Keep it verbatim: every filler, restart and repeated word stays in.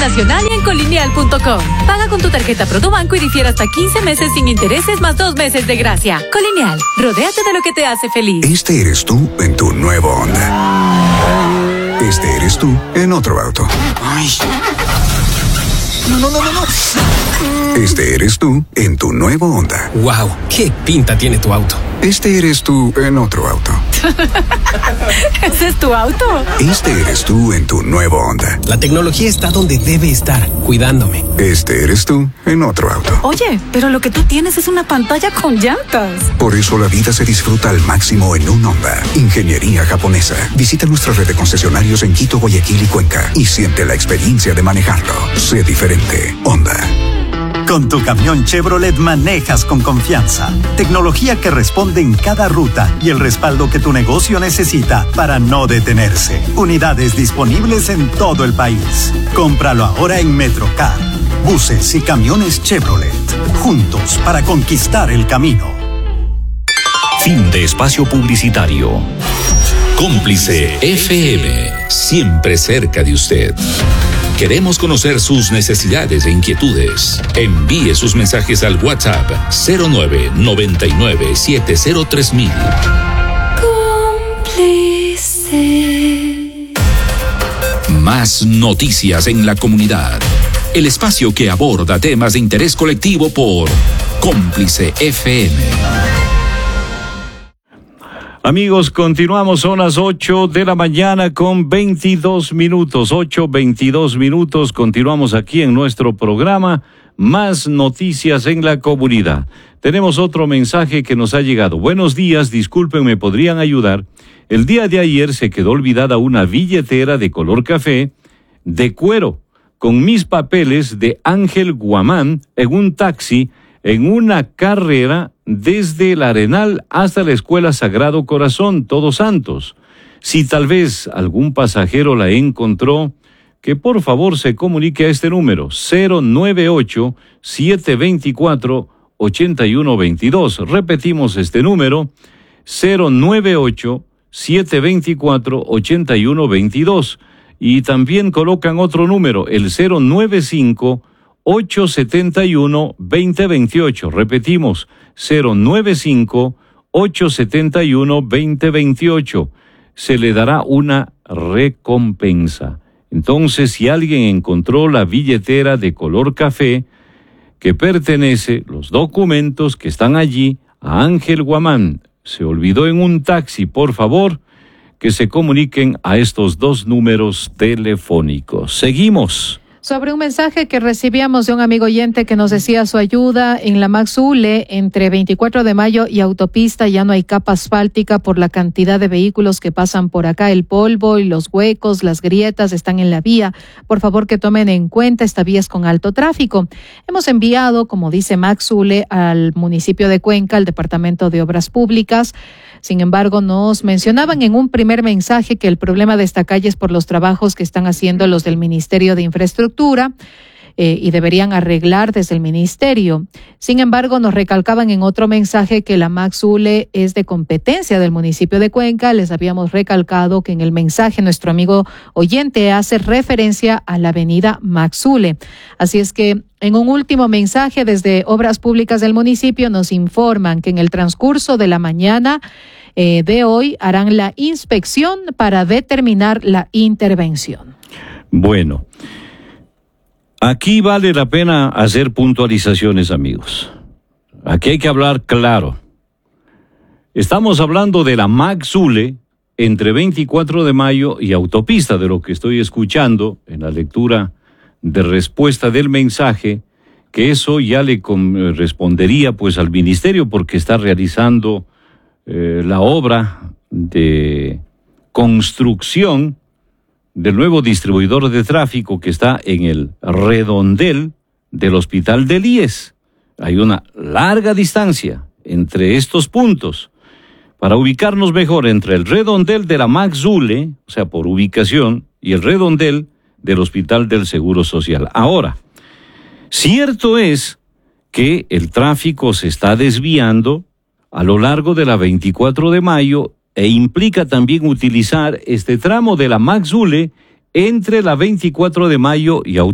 nacional y en colineal punto com. Paga con tu tarjeta Produbanco y difiere hasta quince meses sin intereses más dos meses de gracia. Colineal, rodéate de lo que te hace feliz. Este eres tú en tu nuevo Honda. Este eres tú en otro auto. Ay. No, no, no, no, no. Este eres tú en tu nuevo Honda. Wow, qué pinta tiene tu auto. Este eres tú en otro auto. ¿Ese es tu auto? Este eres tú en tu nuevo Honda. La tecnología está donde debe estar, cuidándome. Este eres tú en otro auto. Oye, pero lo que tú tienes es una pantalla con llantas. Por eso la vida se disfruta al máximo en un Honda. Ingeniería japonesa. Visita nuestra red de concesionarios en Quito, Guayaquil y Cuenca y siente la experiencia de manejarlo. Sé diferente. Honda. Con tu camión Chevrolet manejas con confianza. Tecnología que responde en cada ruta y el respaldo que tu negocio necesita para no detenerse. Unidades disponibles en todo el país. Cómpralo ahora en Metrocar. Buses y camiones Chevrolet. Juntos para conquistar el camino. Fin de espacio publicitario. Cómplice F M, siempre cerca de usted. Queremos conocer sus necesidades e inquietudes. Envíe sus mensajes al WhatsApp cero nueve noventa y nueve setenta tres mil. Cómplice. Más noticias en la comunidad. El espacio que aborda temas de interés colectivo por Cómplice F M. Amigos, continuamos, son las ocho de la mañana con veintidós minutos, ocho veintidós minutos, continuamos aquí en nuestro programa Más Noticias en la Comunidad. Tenemos otro mensaje que nos ha llegado. Buenos días, disculpen, ¿me podrían ayudar? El día de ayer se quedó olvidada una billetera de color café de cuero con mis papeles de Ángel Guamán en un taxi en una carrera desde el Arenal hasta la Escuela Sagrado Corazón, Todos Santos. Si tal vez algún pasajero la encontró, que por favor se comunique a este número, cero nueve ocho, siete dos cuatro, ocho uno dos dos. Repetimos este número, cero nueve ocho, siete dos cuatro, ocho uno dos dos. Y también colocan otro número, el cero nueve cinco, ocho siete uno, dos cero dos ocho. Repetimos, cero nueve cinco, ocho siete uno, dos cero dos ocho. Se le dará una recompensa. Entonces, si alguien encontró la billetera de color café que pertenece, los documentos que están allí, a Ángel Guamán, se olvidó en un taxi, por favor, que se comuniquen a estos dos números telefónicos. Seguimos. Sobre un mensaje que recibíamos de un amigo oyente que nos decía su ayuda en la Maxule, entre veinticuatro de mayo y autopista ya no hay capa asfáltica por la cantidad de vehículos que pasan por acá. El polvo y los huecos, las grietas están en la vía. Por favor que tomen en cuenta, esta vía es con alto tráfico. Hemos enviado, como dice Maxule, al municipio de Cuenca, al Departamento de Obras Públicas. Sin embargo, nos mencionaban en un primer mensaje que el problema de esta calle es por los trabajos que están haciendo los del Ministerio de Infraestructura eh, y deberían arreglar desde el Ministerio. Sin embargo, nos recalcaban en otro mensaje que la Maxule es de competencia del municipio de Cuenca. Les habíamos recalcado que en el mensaje nuestro amigo oyente hace referencia a la avenida Maxule. Así es que en un último mensaje desde Obras Públicas del municipio nos informan que en el transcurso de la mañana eh, de hoy harán la inspección para determinar la intervención. Bueno, aquí vale la pena hacer puntualizaciones, amigos. Aquí hay que hablar claro. Estamos hablando de la Maxule entre veinticuatro de mayo y autopista, de lo que estoy escuchando en la lectura de respuesta del mensaje, que eso ya le respondería pues al ministerio porque está realizando eh, la obra de construcción del nuevo distribuidor de tráfico que está en el redondel del Hospital del I E S. Hay una larga distancia entre estos puntos. Para ubicarnos mejor entre el redondel de la Maxule, o sea, por ubicación, y el redondel del Hospital del Seguro Social. Ahora, cierto es que el tráfico se está desviando a lo largo de la veinticuatro de mayo e implica también utilizar este tramo de la Maxule entre la veinticuatro de mayo y